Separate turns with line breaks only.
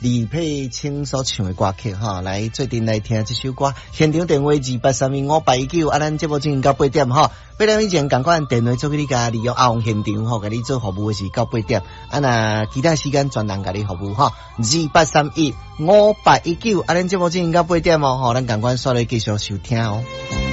李佩清所唱的歌曲哈，来最近来听这首歌。现场电话28315819，咱节目进行到8点哈。8点以前赶快电话做给你家利用红现场吼，给你做服务的是到8点。那其他时间专人给你服务哈。28315819，咱节目进行到8点哦，咱赶快刷来继续收听哦。